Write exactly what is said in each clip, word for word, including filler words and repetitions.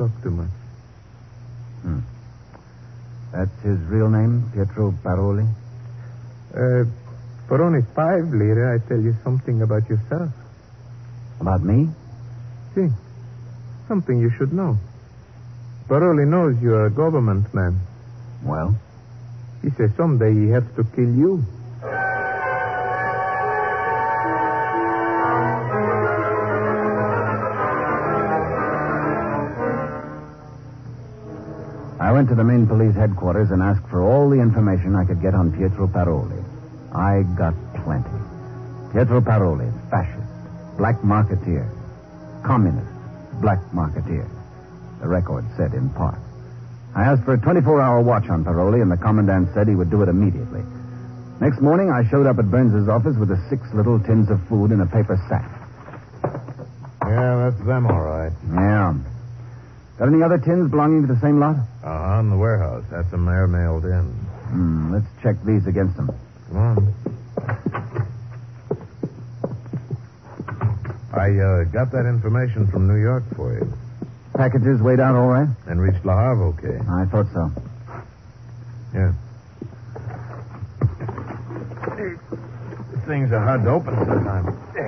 talk too much. Hmm. That's his real name, Pietro Paroli? Uh, for only five lire, I tell you something about yourself. About me? See, something you should know. Paroli knows you're a government man. Well? He says someday he has to kill you. I went to the main police headquarters and asked for all the information I could get on Pietro Paroli. I got plenty. Pietro Paroli, fascist, black marketeer, communist, black marketeer. The record said in part. I asked for a twenty-four hour watch on Paroli, and the commandant said he would do it immediately. Next morning, I showed up at Burns' office with the six little tins of food in a paper sack. Yeah, that's them, all right. Yeah. Got any other tins belonging to the same lot? Uh-huh, in the warehouse. That's them there mailed in. Hmm, let's check these against them. Come on. I uh, got that information from New York for you. Packages weighed out all right? And reached Le Havre okay. I thought so. Yeah. These things are hard to open sometimes.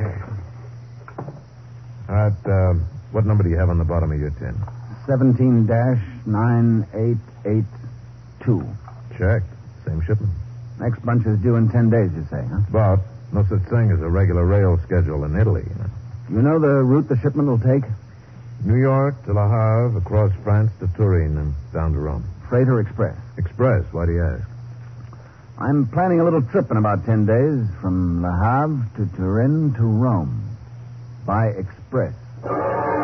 All right, uh, what number do you have on the bottom of your tin? seventeen dash nine eight eight two. Checked. Same shipment. Next bunch is due in ten days, you say, huh? But no such thing as a regular rail schedule in Italy, you know. You know the route the shipment will take? New York to Le Havre, across France to Turin, and down to Rome. Freight or express? Express. Why do you ask? I'm planning a little trip in about ten days from Le Havre to Turin to Rome. By express.